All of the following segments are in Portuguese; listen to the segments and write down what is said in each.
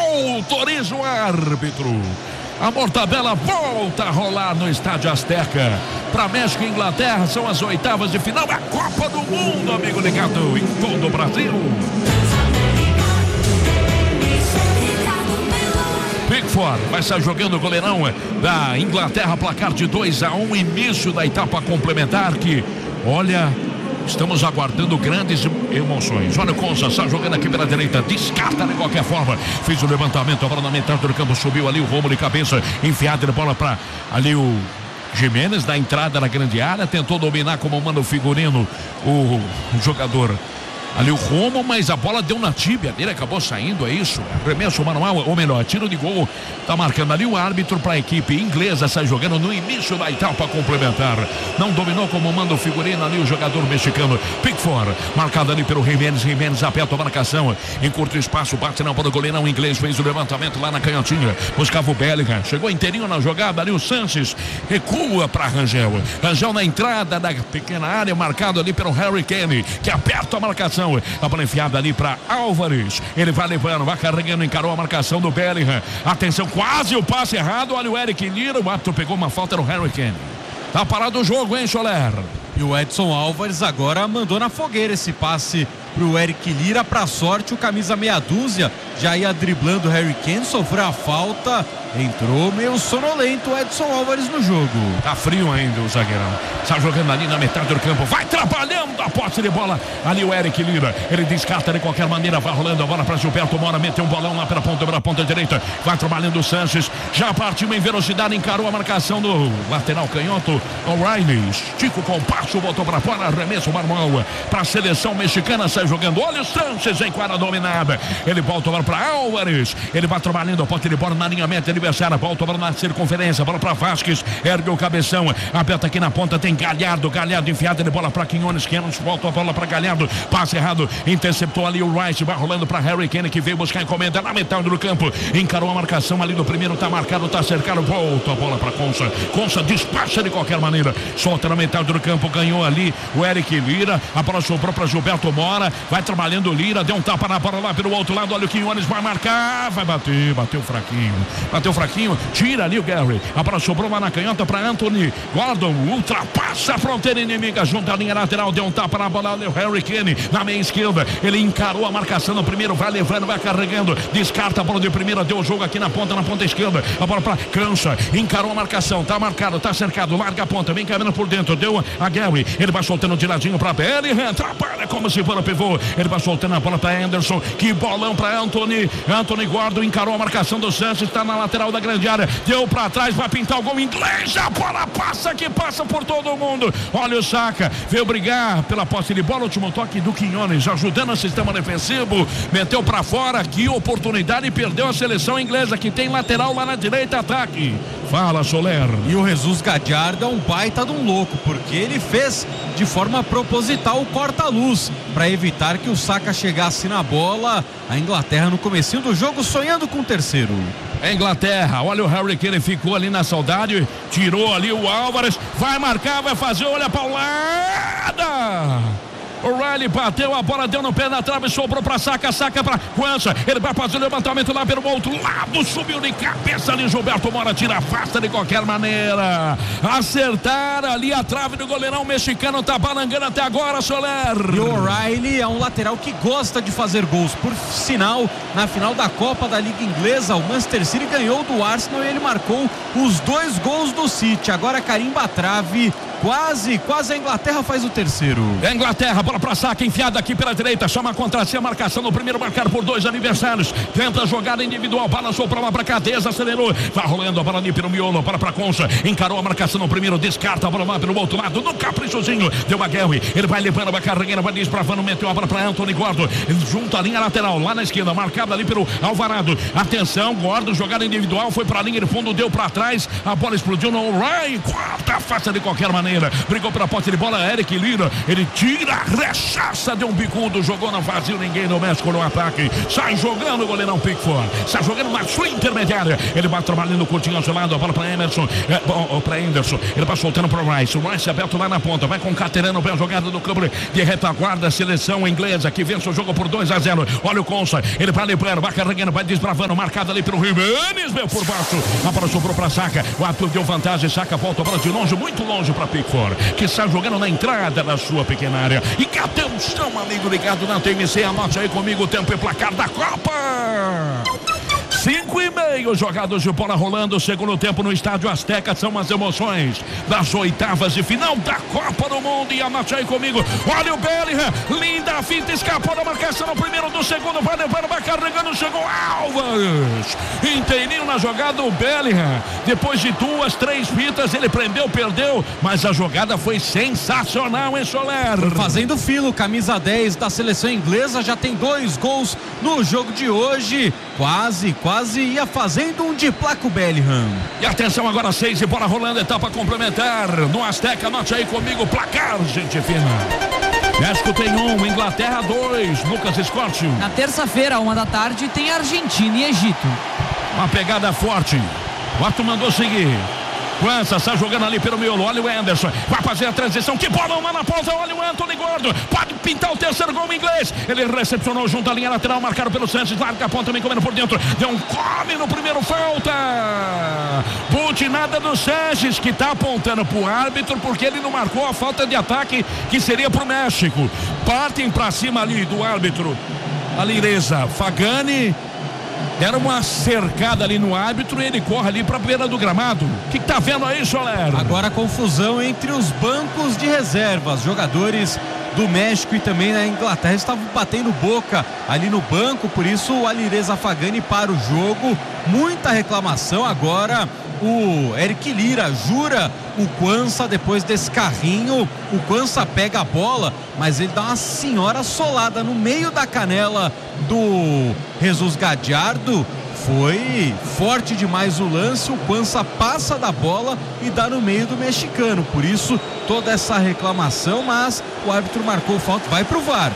autoriza o árbitro. A mortadela volta a rolar no Estádio Azteca. Para México e Inglaterra são as oitavas de final da Copa do Mundo, amigo ligado em todo o Brasil. Pickford vai estar jogando o goleirão da Inglaterra, placar de 2-1, início da etapa complementar que, olha, estamos aguardando grandes emoções. Olha o Consa, está jogando aqui pela direita, descarta de qualquer forma. Fez o levantamento, a bola na metade do campo, subiu ali o Romulo de cabeça, enfiada de bola para ali o Jimenez, da entrada na grande área, tentou dominar como manda o figurino, o jogador ali o Romo, mas a bola deu na tíbia dele, acabou saindo, é isso, arremesso manual, ou melhor, tiro de gol, tá marcando ali o árbitro para a equipe inglesa, sai jogando no início da etapa complementar, não dominou como manda o figurino ali o jogador mexicano, Pickford, marcado ali pelo Jimenez aperta a marcação, encurta o espaço, bate na bola do goleirão inglês, fez o levantamento lá na canhotinha, buscava o Bellingham, chegou inteirinho na jogada ali o Sanches, recua para Rangel na entrada da pequena área, marcado ali pelo Harry Kane, que aperta a marcação. A bola enfiada ali para Álvares. Ele vai levando, vai carregando, encarou a marcação do Bellingham. Atenção, quase o passe errado. Olha o Eric Lira. O árbitro pegou uma falta no Harry Kane. Tá parado o jogo, hein, Soler? E o Edson Álvares agora mandou na fogueira esse passe pro Eric Lira. Pra sorte, o camisa meia dúzia já ia driblando o Harry Kane, sofreu a falta. Entrou meio sonolento o Edson Álvares no jogo. Tá frio ainda o zagueirão. Está jogando ali na metade do campo. Vai trabalhando a posse de bola. Ali o Eric Lira. Ele descarta de qualquer maneira. Vai rolando a bola para Gilberto Mora. Meteu um bolão lá pela ponta direita. Vai trabalhando o Sanches. Já partiu em velocidade. Encarou a marcação do lateral canhoto. O'Reilly. Estica o compasso. Botou para fora. Arremesso manual para a seleção mexicana. Sai jogando. Olha o Sanches em quadra dominada. Ele volta lá para Álvares. Ele vai trabalhando a posse de bola na linha meta. Adversária, volta para na circunferência, bola para Vasquez, ergue o cabeção, aperta aqui na ponta, tem Galhardo enfiada de bola para Quinones, volta a bola para Galhardo, passe errado, interceptou ali o Rice, vai rolando para Harry Kane, que veio buscar encomenda na metade do campo, encarou a marcação ali no primeiro, tá marcado, tá cercado, volta a bola para Consa despacha de qualquer maneira, solta na metade do campo, ganhou ali o Eric Lira, a bola sobrou para Gilberto Mora, vai trabalhando o Lira, deu um tapa na bola lá pelo outro lado, olha o Quinones, vai marcar, vai bateu fraquinho, tira ali o Gary, a bola sobrou lá na canhota para Anthony Gordon, ultrapassa a fronteira inimiga, junto à linha lateral, deu um tapa na bola do Harry Kane, na meia esquerda, ele encarou a marcação no primeiro, vai levando, vai carregando, descarta a bola de primeira, deu o jogo aqui na ponta esquerda, a bola para Cancha, encarou a marcação, tá marcado, tá cercado, larga a ponta, vem caminhando por dentro, deu a Gary, ele vai soltando de ladinho para Bellingham, atrapalha como se for o pivô, ele vai soltando a bola para Anderson, que bolão para Anthony Gordon, encarou a marcação do Santos, está na lateral da grande área, deu pra trás, vai pintar o gol inglês, a bola passa por todo mundo, olha o Saka, veio brigar pela posse de bola, último toque do Quinones, ajudando o sistema defensivo, meteu pra fora, que oportunidade, e perdeu a seleção inglesa, que tem lateral lá na direita, ataque. Fala, Soler. E o Jesus Gallardo é um baita de um louco, porque ele fez de forma proposital o corta-luz, para evitar que o Saka chegasse na bola, a Inglaterra no comecinho do jogo, sonhando com o terceiro. Inglaterra, olha o Harry Kane, ficou ali na saudade, tirou ali o Álvares, vai marcar, vai fazer, olha a paulada. O Riley bateu, a bola deu no pé na trave, sobrou pra Saka pra Quancha, ele vai fazer o levantamento lá pelo outro lado, subiu de cabeça ali, Gilberto Mora tira, afasta de qualquer maneira, acertar ali a trave do goleirão mexicano, tá balangando até agora, Soler. E o O'Reilly é um lateral que gosta de fazer gols, por sinal, na final da Copa da Liga Inglesa, o Manchester City ganhou do Arsenal e ele marcou os 2 gols do City, agora carimba a trave, quase a Inglaterra faz o terceiro. A Inglaterra, bola pra Saka, enfiada aqui pela direita, chama contra si a marcação no primeiro, marcado por 2 adversários, tenta a jogada individual, balançou pra lá pra cá, desacelerou, vai rolando a bola ali pelo miolo, bola pra Concha, encarou a marcação no primeiro, descarta a bola lá pelo outro lado, no caprichozinho, deu a Gary, ele vai levando, vai carregando, vai desbravando, meteu a bola pra Anthony Gordon, junto à linha lateral, lá na esquerda, marcada ali pelo Alvarado, atenção, Gordon, jogada individual, foi pra linha de fundo, deu pra trás, a bola explodiu no Ryan, quarta face de qualquer maneira. maneira. Brigou pela posse de bola, Eric Lira. Ele tira, rechaça, deu um bicudo, jogou na vazio, ninguém do México no ataque. Sai jogando o goleirão Pickford. Sai jogando na sua intermediária. Ele vai trabalhando curtinho ao seu lado, a bola para Emerson. Para Anderson. Ele vai soltando para o Rice. O Rice aberto lá na ponta. Vai concatenando bem a jogada do câmbio de retaguarda. Seleção inglesa que vence o jogo por 2-0. Olha o Consa. Ele vai limpando, vai carregando, vai desbravando. Marcado ali pelo Jimenez, veio por baixo. A bola sobrou para Saka. O Arthur deu vantagem. Saka volta a bola de longe, muito longe para Pickford, que está jogando na entrada da sua pequena área. E que atenção, amigo ligado na TMC. Anote aí comigo o tempo e placar da Copa. 5:30 jogados de bola rolando, segundo tempo no Estádio Azteca. São as emoções das oitavas de final da Copa do Mundo. E anote aí comigo, olha o Bellingham, linda a finta, escapou da marcação no primeiro, do segundo, vai levando, vai carregando, chegou Alves, inteirinho na jogada o Bellingham, depois de 2, 3 fitas, ele prendeu, perdeu, mas a jogada foi sensacional, hein, Soler? Fazendo filo, camisa 10 da seleção inglesa, já tem 2 gols no jogo de hoje, quase ia fazendo um de placa o Bellingham. E atenção agora, 6 e bola rolando, etapa complementar no Azteca. Anote aí comigo, placar, gente fina. México tem 1, Inglaterra 2. Lucas Scott. Na terça-feira, 1h, tem Argentina e Egito. Uma pegada forte. O Arthur mandou seguir. Quança está jogando ali pelo miolo. Olha o Anderson, vai fazer a transição. Que bola uma na ponta. Olha o Anthony Gordon, pode pintar o terceiro gol inglês. Ele recepcionou junto à linha lateral, marcado pelo Sanches. Larga a ponta, também comendo por dentro. Deu um come no primeiro, falta. Butinada do Sanches, que está apontando para o árbitro, porque ele não marcou a falta de ataque que seria para o México. Partem para cima ali do árbitro. A Lireza Fagani. Era uma cercada ali no árbitro e ele corre ali para a beira do gramado. O que tá vendo aí, Soler? Agora confusão entre os bancos de reservas. Jogadores do México e também na Inglaterra estavam batendo boca ali no banco, por isso o Alireza Fagani para o jogo. Muita reclamação agora. O Eric Lira jura o Quança depois desse carrinho. O Quança pega a bola, mas ele dá uma senhora solada no meio da canela do Jesus Gadiardo. Foi forte demais o lance. O Quança passa da bola e dá no meio do mexicano. Por isso toda essa reclamação, mas o árbitro marcou falta. Vai pro VAR.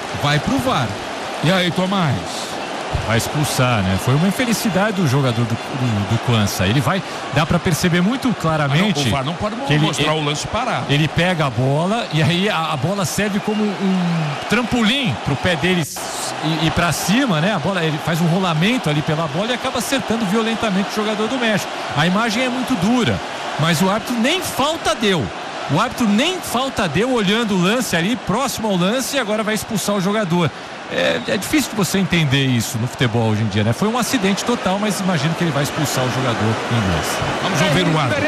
E aí, Tomás? Vai expulsar, né? Foi uma infelicidade do jogador do Quança. Ele vai, dá pra perceber muito claramente. O VAR não pode mostrar o lance parado. Ele pega a bola e aí a bola serve como um trampolim pro pé dele ir pra cima, né? A bola, ele faz um rolamento ali pela bola e acaba acertando violentamente o jogador do México. A imagem é muito dura, mas o árbitro nem falta deu. Olhando o lance ali, próximo ao lance, e agora vai expulsar o jogador. É difícil de você entender isso no futebol hoje em dia, né? Foi um acidente total, mas imagino que ele vai expulsar o jogador inglês. Vamos ouvir o árbitro.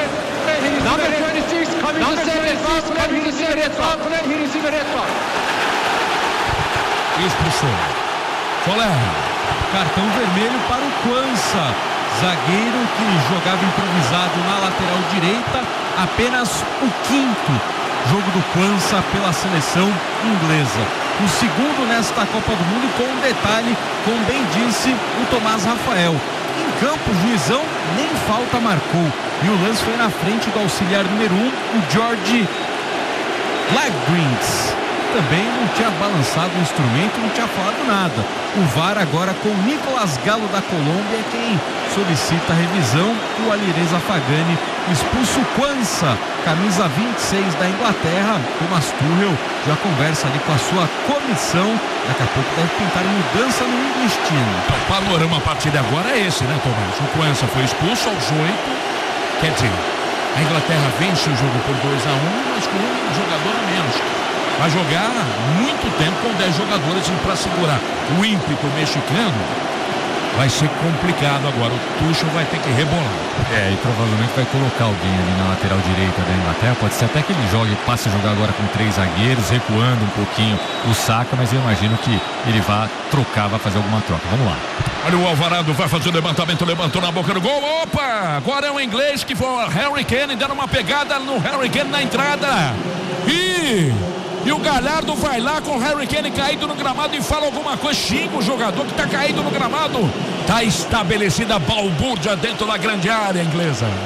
Expulsou. Soler. Cartão vermelho para o Quança, zagueiro que jogava improvisado na lateral direita. Apenas o 5º jogo do Quança pela seleção inglesa. O segundo nesta Copa do Mundo, com um detalhe, como bem disse o Tomás Rafael. Em campo, o juizão nem falta marcou. E o lance foi na frente do auxiliar número 1, o George Laggrins. Também não tinha balançado o instrumento, não tinha falado nada. O VAR agora com o Nicolas Galo da Colômbia é quem solicita a revisão. O Alireza Fagani expulsa o Quança, camisa 26 da Inglaterra. Thomas Tuchel já conversa ali com a sua comissão. Daqui a pouco deve pintar mudança no destino. O panorama a partir de agora é esse, né, Tomás? O Quança foi expulso aos 8. Quer dizer, a Inglaterra vence o jogo por 2-1, mas com um jogador a menos. Vai jogar muito tempo com 10 jogadores para segurar o ímpeto mexicano. Vai ser complicado agora. O Tuchel vai ter que rebolar. E provavelmente vai colocar alguém ali na lateral direita da Inglaterra. Pode ser até que ele passe a jogar agora com 3 zagueiros, recuando um pouquinho o Saka, mas eu imagino que ele vai trocar, vai fazer alguma troca. Vamos lá. Olha o Alvarado, vai fazer o levantamento, levantou na boca do gol. Opa! Agora é o inglês que foi o Harry Kane, dando uma pegada no Harry Kane na entrada. E o Galhardo vai lá com o Harry Kane caído no gramado e fala alguma coisa, xinga o jogador que está caído no gramado. Está estabelecida a balbúrdia dentro da grande área inglesa.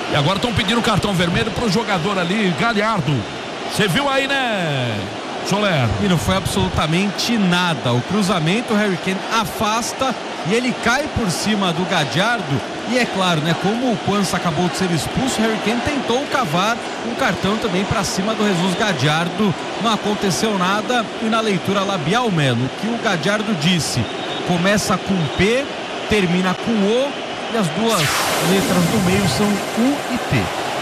E agora estão pedindo cartão vermelho pro jogador ali, Galhardo. Você viu aí, né, Soler? E não foi absolutamente nada. O cruzamento, o Harry Kane afasta e ele cai por cima do Gadiardo. E é claro, né, como o Quansah acabou de ser expulso, o Harry Kane tentou cavar um cartão também para cima do Jesus Gadiardo. Não aconteceu nada. E na leitura labial, Melo, o que o Gadiardo disse: começa com P, termina com O, e as duas letras do meio são U e T.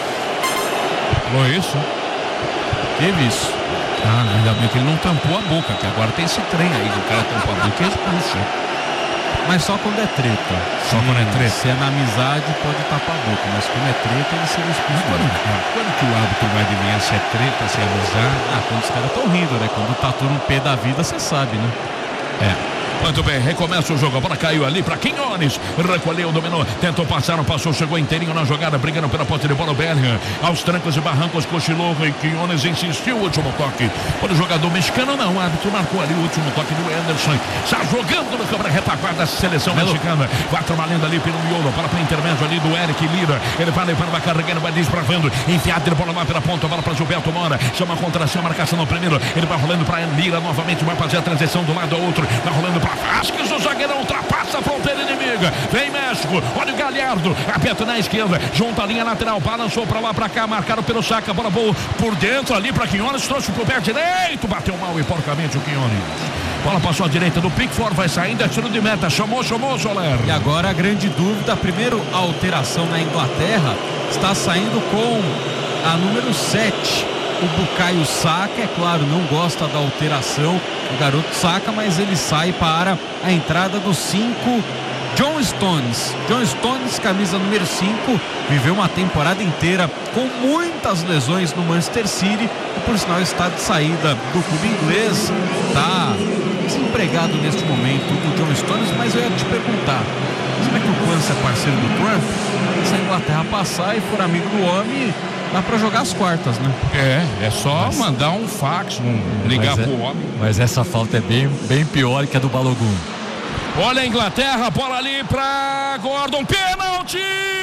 Foi isso? Teve isso. Ainda bem que ele não tampou a boca, que agora tem esse trem aí, o cara tampou a boca e expulsa. Mas só quando é treta. Só quando é treta. Se é na amizade, pode tapar a boca, mas quando é treta, ele seria expulso. Quando que o árbitro vai adivinhar se é treta, se é amizade? Quando os caras estão rindo, né? Quando tá tudo no pé da vida, você sabe, né? Muito bem, recomeça o jogo. A bola caiu ali para Quinones. Recolheu, dominou, tentou passar, não passou, chegou inteirinho na jogada, brigando pela ponta de bola. O Bellingham, aos trancos e barrancos, cochilou. E Quinones insistiu. O último toque para o jogador mexicano. Não, o árbitro marcou ali o último toque do Anderson. Está jogando no câmara retaguarda da seleção mexicana. Vai trabalhando ali pelo miolo, para o intermédio ali do Eric Lira. Ele vai levando, vai carregando, vai desbravando. Enfiado de bola lá pela ponta, bola para Gilberto Mora. Chama a contra-ação, marcação no primeiro. Ele vai rolando para Lira novamente, vai fazer a transição do lado ao outro. Vai rolando para Vasquez, o zagueirão ultrapassa a fronteira inimiga. Vem México, olha o Galhardo, aperta na esquerda, junta a linha lateral, balançou pra lá, pra cá, marcado pelo Saka, bola boa por dentro ali pra Quinones, trouxe pro pé direito, bateu mal e porcamente o Quinones. Bola passou à direita do Pickford, vai saindo, é tiro de meta, chamou, Soler. E agora a grande dúvida, primeiro a alteração na Inglaterra, está saindo com a número 7. O Bukayo Saka, é claro, não gosta da alteração, o garoto Saka, mas ele sai para a entrada do 5, John Stones. John Stones, camisa número 5, viveu uma temporada inteira com muitas lesões no Manchester City e por sinal está de saída do clube inglês, está desempregado neste momento o John Stones, mas eu ia te perguntar, será que o Quansah é parceiro do Trump? Se a Inglaterra passar e for amigo do homem, dá pra jogar as quartas, né? É só mandar um fax, ligar pro homem. Mas essa falta é bem pior que a do Balogun. Olha a Inglaterra, bola ali pra Gordon, pênalti!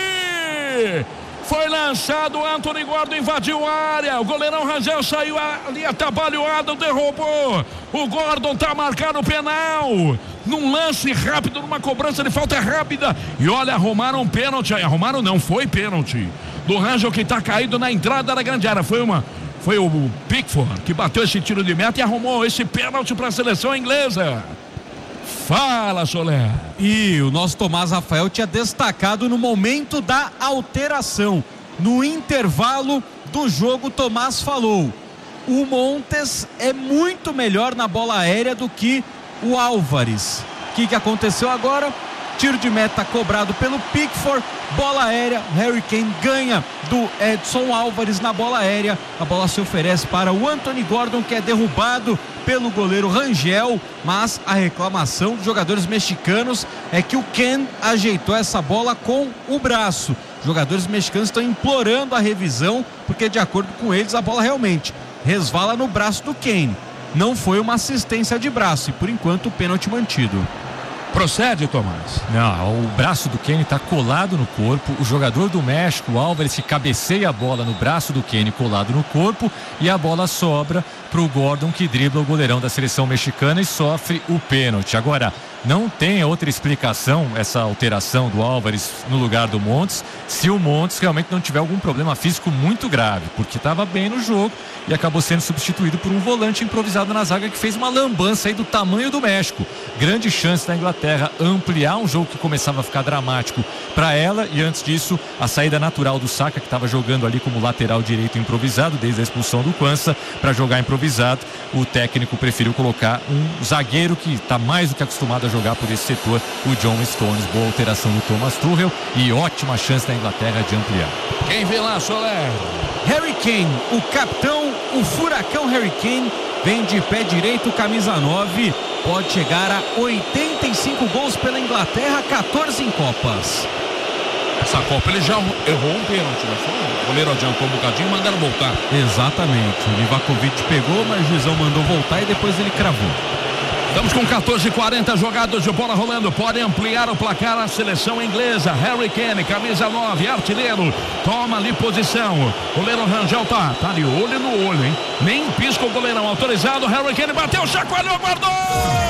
Foi lançado, Anthony Gordon invadiu a área, o goleirão Rangel saiu ali atabalhoado, derrubou. O Gordon tá marcando o penal. Num lance rápido, numa cobrança de falta rápida. E olha, arrumaram um pênalti. Arrumaram não, foi pênalti do Rangel que tá caído na entrada da grande área. Foi o Pickford que bateu esse tiro de meta e arrumou esse pênalti para a seleção inglesa. Fala, Soler. E o nosso Tomás Rafael tinha destacado no momento da alteração. No intervalo do jogo, Tomás falou: o Montes é muito melhor na bola aérea do que o Álvares. O que aconteceu agora? Tiro de meta cobrado pelo Pickford, bola aérea, Harry Kane ganha do Edson Álvares na bola aérea, a bola se oferece para o Anthony Gordon, que é derrubado pelo goleiro Rangel, mas a reclamação dos jogadores mexicanos é que o Kane ajeitou essa bola com o braço. Os jogadores mexicanos estão implorando a revisão, porque de acordo com eles a bola realmente resvala no braço do Kane, não foi uma assistência de braço e por enquanto o pênalti mantido. Procede, Tomás. Não, o braço do Kane está colado no corpo. O jogador do México, o Álvares, que cabeceia a bola no braço do Kane colado no corpo e a bola sobra para o Gordon, que dribla o goleirão da seleção mexicana e sofre o pênalti. Agora, não tem outra explicação essa alteração do Álvares no lugar do Montes, se o Montes realmente não tiver algum problema físico muito grave, porque estava bem no jogo e acabou sendo substituído por um volante improvisado na zaga que fez uma lambança aí do tamanho do México. Grande chance da Inglaterra ampliar um jogo que começava a ficar dramático para ela, e antes disso a saída natural do Saka, que estava jogando ali como lateral direito improvisado desde a expulsão do Quansah, para jogar improvisado. O técnico preferiu colocar um zagueiro que está mais do que acostumado a jogar por esse setor, o John Stones. Boa alteração do Thomas Tuchel e ótima chance da Inglaterra de ampliar. Quem vem lá, Soler? Harry Kane, o capitão, o furacão Harry Kane, vem de pé direito, camisa 9, pode chegar a 85 gols pela Inglaterra, 14 em Copas. Essa Copa ele já errou um pênalti, não foi? O goleiro adiantou um bocadinho e mandaram voltar. Exatamente, o Livakovic pegou, mas o juizão mandou voltar e depois ele cravou. Estamos com 14:40 jogados de bola rolando. Pode ampliar o placar a seleção inglesa. Harry Kane, camisa 9, artilheiro. Toma ali posição. O goleiro Rangel tá de olho no olho, hein? Nem pisca o goleirão. Autorizado. Harry Kane bateu, chacoalhou, guardou!